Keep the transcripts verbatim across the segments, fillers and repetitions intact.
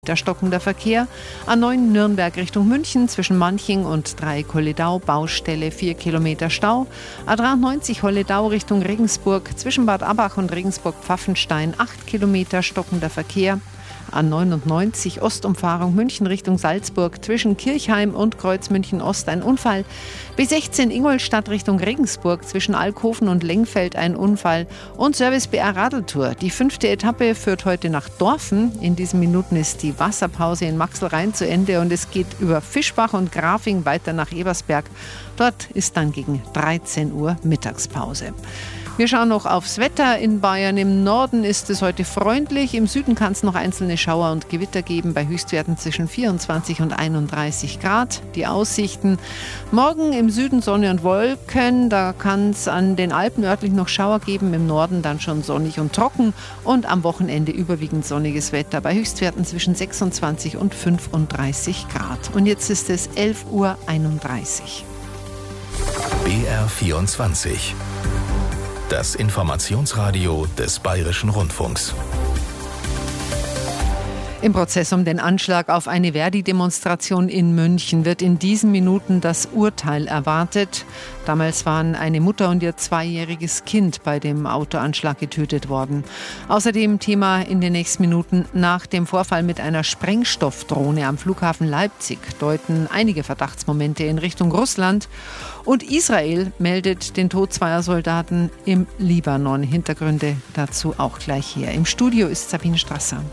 Der stockender Verkehr. A neun Nürnberg Richtung München zwischen Manching und Dreieck-Holledau, Baustelle, vier Kilometer Stau. A dreiundneunzig Holledau Richtung Regensburg zwischen Bad Abbach und Regensburg-Pfaffenstein, acht Kilometer stockender Verkehr. A neunundneunzig Ostumfahrung München Richtung Salzburg zwischen Kirchheim und Kreuzmünchen-Ost ein Unfall. B sechzehn Ingolstadt Richtung Regensburg zwischen Alkoven und Lengfeld ein Unfall. Und Service B R Radeltour. Die fünfte Etappe führt heute nach Dorfen. In diesen Minuten ist die Wasserpause in Maxlrhein zu Ende und es geht über Fischbach und Grafing weiter nach Ebersberg. Dort ist dann gegen dreizehn Uhr Mittagspause. Wir schauen noch aufs Wetter in Bayern. Im Norden ist es heute freundlich. Im Süden kann es noch einzelne Schauer und Gewitter geben, bei Höchstwerten zwischen vierundzwanzig und einunddreißig Grad. Die Aussichten: Morgen im Süden Sonne und Wolken. Da kann es an den Alpen örtlich noch Schauer geben. Im Norden dann schon sonnig und trocken. Und am Wochenende überwiegend sonniges Wetter, bei Höchstwerten zwischen sechsundzwanzig und fünfunddreißig Grad. Und jetzt ist es elf Uhr einunddreißig. B R vierundzwanzig. Das Informationsradio des Bayerischen Rundfunks. Im Prozess um den Anschlag auf eine Verdi-Demonstration in München wird in diesen Minuten das Urteil erwartet. Damals waren eine Mutter und ihr zweijähriges Kind bei dem Autoanschlag getötet worden. Außerdem Thema in den nächsten Minuten: Nach dem Vorfall mit einer Sprengstoffdrohne am Flughafen Leipzig deuten einige Verdachtsmomente in Richtung Russland. Und Israel meldet den Tod zweier Soldaten im Libanon. Hintergründe dazu auch gleich hier. Im Studio ist Sabine Strasser.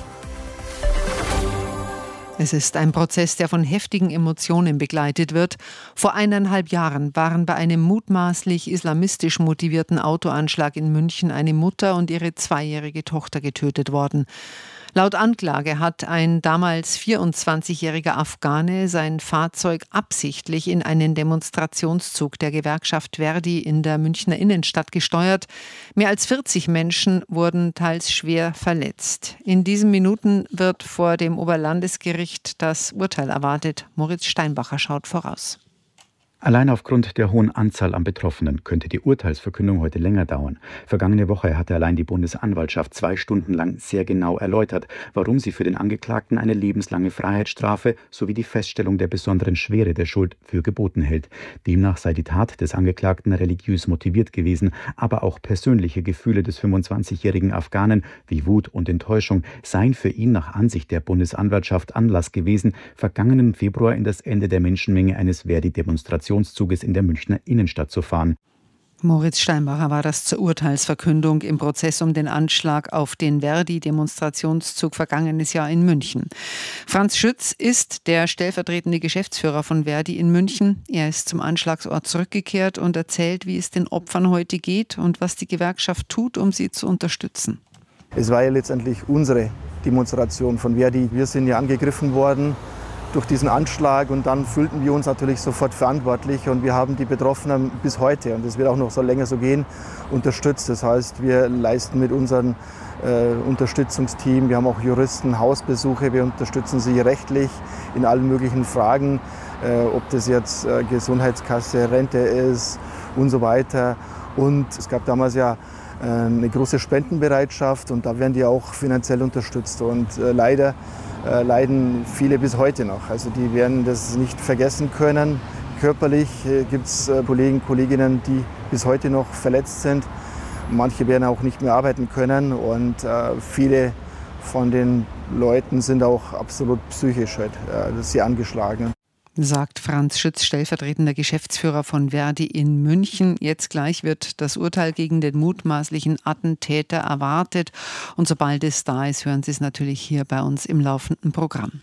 Es ist ein Prozess, der von heftigen Emotionen begleitet wird. Vor eineinhalb Jahren waren bei einem mutmaßlich islamistisch motivierten Autoanschlag in München eine Mutter und ihre zweijährige Tochter getötet worden. Laut Anklage hat ein damals vierundzwanzigjähriger Afghane sein Fahrzeug absichtlich in einen Demonstrationszug der Gewerkschaft Verdi in der Münchner Innenstadt gesteuert. Mehr als vierzig Menschen wurden teils schwer verletzt. In diesen Minuten wird vor dem Oberlandesgericht das Urteil erwartet. Moritz Steinbacher schaut voraus. Allein aufgrund der hohen Anzahl an Betroffenen könnte die Urteilsverkündung heute länger dauern. Vergangene Woche hatte allein die Bundesanwaltschaft zwei Stunden lang sehr genau erläutert, warum sie für den Angeklagten eine lebenslange Freiheitsstrafe sowie die Feststellung der besonderen Schwere der Schuld für geboten hält. Demnach sei die Tat des Angeklagten religiös motiviert gewesen, aber auch persönliche Gefühle des fünfundzwanzigjährigen Afghanen wie Wut und Enttäuschung seien für ihn nach Ansicht der Bundesanwaltschaft Anlass gewesen, vergangenen Februar in das Ende der Menschenmenge eines Verdi-Demonstrationszuges in der Münchner Innenstadt zu fahren. Moritz Steinbacher war das zur Urteilsverkündung im Prozess um den Anschlag auf den Verdi-Demonstrationszug vergangenes Jahr in München. Franz Schütz ist der stellvertretende Geschäftsführer von Verdi in München. Er ist zum Anschlagsort zurückgekehrt und erzählt, wie es den Opfern heute geht und was die Gewerkschaft tut, um sie zu unterstützen. Es war ja letztendlich unsere Demonstration von Verdi. Wir sind ja angegriffen worden durch diesen Anschlag und dann fühlten wir uns natürlich sofort verantwortlich und wir haben die Betroffenen bis heute, und das wird auch noch so länger so gehen, unterstützt. Das heißt, wir leisten mit unserem äh, Unterstützungsteam, wir haben auch Juristen, Hausbesuche, wir unterstützen sie rechtlich in allen möglichen Fragen, äh, ob das jetzt äh, Gesundheitskasse, Rente ist und so weiter. Und es gab damals ja äh, eine große Spendenbereitschaft und da werden die auch finanziell unterstützt und äh, leider Äh, leiden viele bis heute noch. Also die werden das nicht vergessen können. Körperlich äh, gibt es äh, Kollegen, Kolleginnen, die bis heute noch verletzt sind. Manche werden auch nicht mehr arbeiten können und äh, viele von den Leuten sind auch absolut psychisch halt, äh, sie angeschlagen. Sagt Franz Schütz, stellvertretender Geschäftsführer von Verdi in München. Jetzt gleich wird das Urteil gegen den mutmaßlichen Attentäter erwartet. Und sobald es da ist, hören Sie es natürlich hier bei uns im laufenden Programm.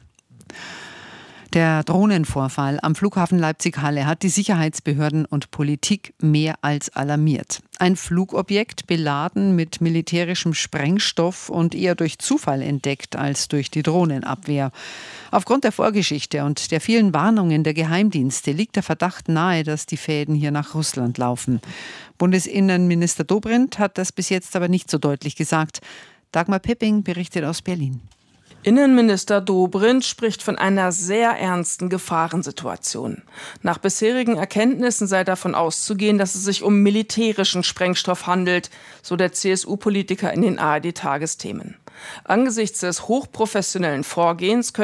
Der Drohnenvorfall am Flughafen Leipzig-Halle hat die Sicherheitsbehörden und Politik mehr als alarmiert. Ein Flugobjekt beladen mit militärischem Sprengstoff und eher durch Zufall entdeckt als durch die Drohnenabwehr. Aufgrund der Vorgeschichte und der vielen Warnungen der Geheimdienste liegt der Verdacht nahe, dass die Fäden hier nach Russland laufen. Bundesinnenminister Dobrindt hat das bis jetzt aber nicht so deutlich gesagt. Dagmar Pepping berichtet aus Berlin. Innenminister Dobrindt spricht von einer sehr ernsten Gefahrensituation. Nach bisherigen Erkenntnissen sei davon auszugehen, dass es sich um militärischen Sprengstoff handelt, so der C S U-Politiker in den A R D-Tagesthemen. Angesichts des hochprofessionellen Vorgehens